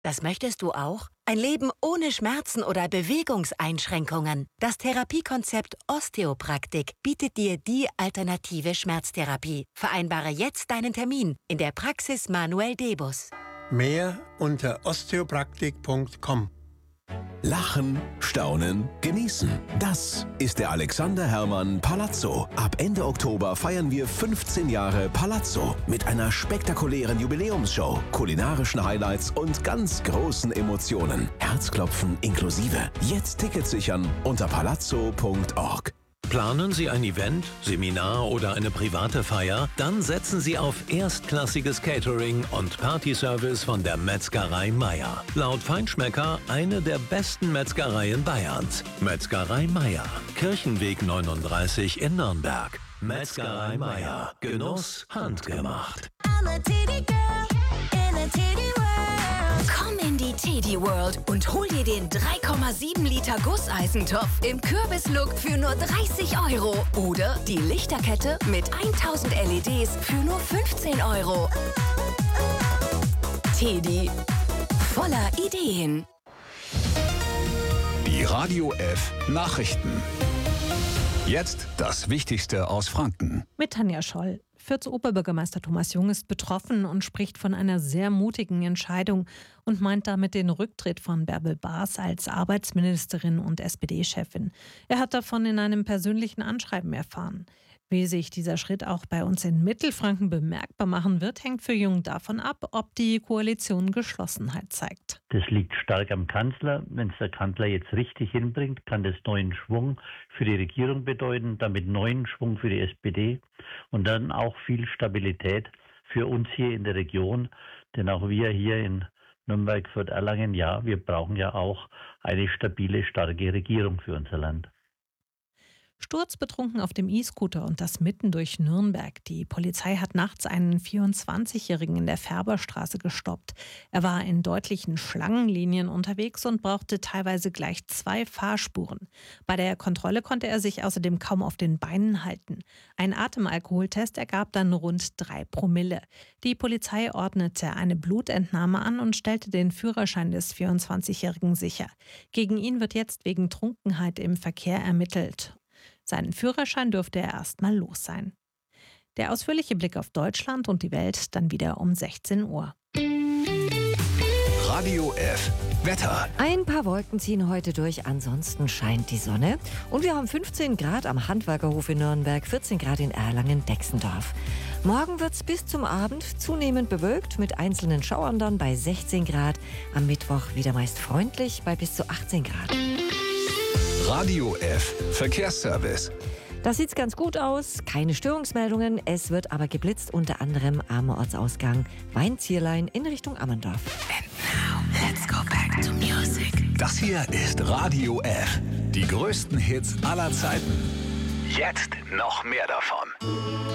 Das möchtest du auch? Ein Leben ohne Schmerzen oder Bewegungseinschränkungen. Das Therapiekonzept Osteopraktik bietet dir die alternative Schmerztherapie. Vereinbare jetzt deinen Termin in der Praxis Manuel Debus. Mehr unter osteopraktik.com. Lachen, staunen, genießen. Das ist der Alexander Herrmann Palazzo. Ab Ende Oktober feiern wir 15 Jahre Palazzo mit einer spektakulären Jubiläumsshow, kulinarischen Highlights und ganz großen Emotionen. Herzklopfen inklusive. Jetzt Tickets sichern unter palazzo.org. Planen Sie ein Event, Seminar oder eine private Feier? Dann setzen Sie auf erstklassiges Catering und Partyservice von der Metzgerei Meier. Laut Feinschmecker eine der besten Metzgereien Bayerns. Metzgerei Meier, Kirchenweg 39 in Nürnberg. Metzgerei Meier, Genuss handgemacht. Komm in die Teddy World und hol dir den 3,7 Liter Gusseisentopf im Kürbislook für nur 30 € oder die Lichterkette mit 1000 LEDs für nur 15 €. Teddy, voller Ideen. Die Radio F Nachrichten. Jetzt das Wichtigste aus Franken. Mit Tanja Scholl. Fürths Oberbürgermeister Thomas Jung ist betroffen und spricht von einer sehr mutigen Entscheidung und meint damit den Rücktritt von Bärbel Baas als Arbeitsministerin und SPD-Chefin. Er hat davon in einem persönlichen Anschreiben erfahren. Wie sich dieser Schritt auch bei uns in Mittelfranken bemerkbar machen wird, hängt für Jung davon ab, ob die Koalition Geschlossenheit zeigt. Das liegt stark am Kanzler. Wenn es der Kanzler jetzt richtig hinbringt, kann das neuen Schwung für die Regierung bedeuten, damit neuen Schwung für die SPD und dann auch viel Stabilität für uns hier in der Region. Denn auch wir hier in Nürnberg, Fürth, Erlangen, ja, wir brauchen ja auch eine stabile, starke Regierung für unser Land. Sturzbetrunken auf dem E-Scooter und das mitten durch Nürnberg. Die Polizei hat nachts einen 24-Jährigen in der Färberstraße gestoppt. Er war in deutlichen Schlangenlinien unterwegs und brauchte teilweise gleich 2 Fahrspuren. Bei der Kontrolle konnte er sich außerdem kaum auf den Beinen halten. Ein Atemalkoholtest ergab dann rund 3 Promille. Die Polizei ordnete eine Blutentnahme an und stellte den Führerschein des 24-Jährigen sicher. Gegen ihn wird jetzt wegen Trunkenheit im Verkehr ermittelt. Seinen Führerschein dürfte er erstmal los sein. Der ausführliche Blick auf Deutschland und die Welt dann wieder um 16 Uhr. Radio F Wetter. Ein paar Wolken ziehen heute durch, ansonsten scheint die Sonne. Und wir haben 15 Grad am Handwerkerhof in Nürnberg, 14 Grad in Erlangen-Dexendorf. Morgen wird es bis zum Abend zunehmend bewölkt, mit einzelnen Schauern dann bei 16 Grad. Am Mittwoch wieder meist freundlich bei bis zu 18 Grad. Radio F Verkehrsservice. Da sieht's ganz gut aus, keine Störungsmeldungen. Es wird aber geblitzt, unter anderem am Ortsausgang Weinzierlein in Richtung Ammendorf. And now, let's go back to music. Das hier ist Radio F. Die größten Hits aller Zeiten. Jetzt noch mehr davon.